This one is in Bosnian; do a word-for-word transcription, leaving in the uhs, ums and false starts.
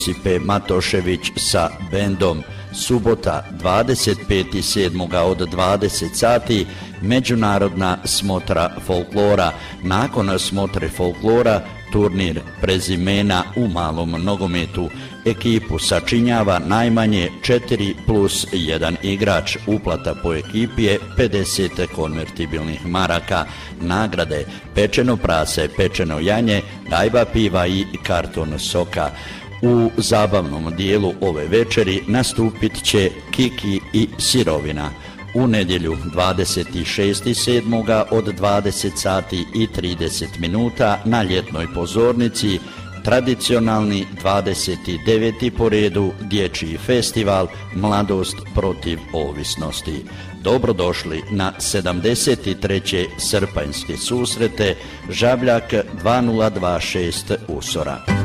Josipe Matošević sa bendom. Subota dvadeset petog sedmog od dvadeset sati međunarodna smotra folklora. Nakon smotre folklora turnir prezimena u malom nogometu. Ekipu sačinjava najmanje četiri plus jedan igrač. Uplata po ekipi je pedeset konvertibilnih maraka. Nagrade: pečeno prase, pečeno janje, gajba piva i karton soka. U zabavnom dijelu ove večeri nastupit će Kiki i Sirovina. U nedjelju dvadeset šestog sedmog od dvadeset sati i trideset minuta na ljetnoj pozornici tradicionalni dvadeset deveti po redu dječji festival Mladost protiv ovisnosti. Dobrodošli na sedamdeset treće srpanjske susrete Žabljak dvije nula dva šest Usora.